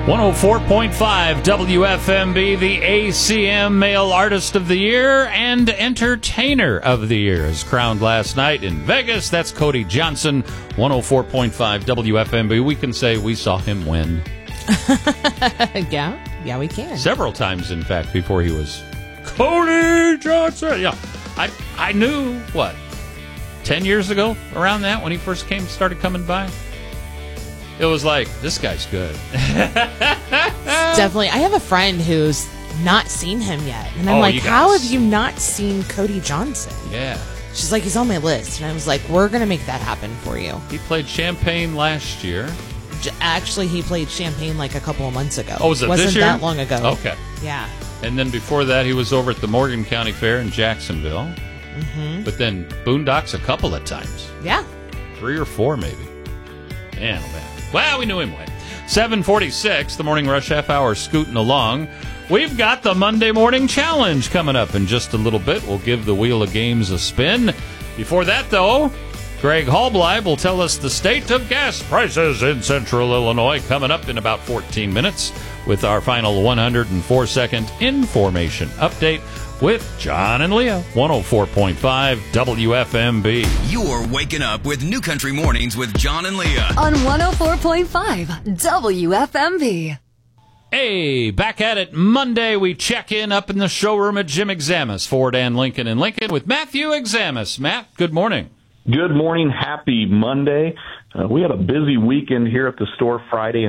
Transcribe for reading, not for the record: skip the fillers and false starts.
104.5 WFMB, the ACM Male Artist of the Year and Entertainer of the Year, is crowned last night in Vegas. That's Cody Johnson, 104.5 WFMB. We can say we saw him win. Yeah, we can. Several times, in fact, before he was Cody Johnson. Yeah, I knew, 10 years ago, around that, when he first started coming by? It was like, this guy's good. Definitely. I have a friend who's not seen him yet. And I'm how have you not seen Cody Johnson? Yeah. She's like, he's on my list. And I was like, we're going to make that happen for you. He played Champaign last year. Actually, he played Champaign like a couple of months ago. Oh, was it Wasn't this year? that long ago. Okay. Yeah. And then before that, he was over at the Morgan County Fair in Jacksonville. Mm-hmm. But then Boondocks a couple of times. Yeah. 3 or 4, maybe. Man, oh man. Well, we knew him when. 7:46, the Morning Rush half hour scooting along. We've got the Monday Morning Challenge coming up in just a little bit. We'll give the Wheel of Games a spin. Before that, though, Greg Hallbleib will tell us the state of gas prices in Central Illinois coming up in about 14 minutes with our final 104-second information update with John and Leah, 104.5 WFMB. You're waking up with New Country Mornings with John and Leah on 104.5 WFMB. Hey, back at it Monday. We check in up in the showroom at Jim Examus, Ford and Lincoln in Lincoln, with Matthew Examus. Matt, good morning. Good morning. Happy Monday. We had a busy weekend here at the store Friday